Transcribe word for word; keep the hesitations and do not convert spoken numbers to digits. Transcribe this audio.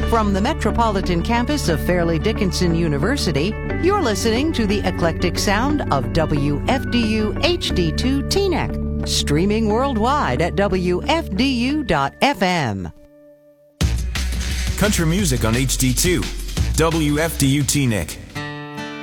From the metropolitan campus of Fairleigh Dickinson University, you're listening to the eclectic sound of W F D U H D two Teaneck, streaming worldwide at W F D U dot F M. Country music on H D two, W F D U Teaneck.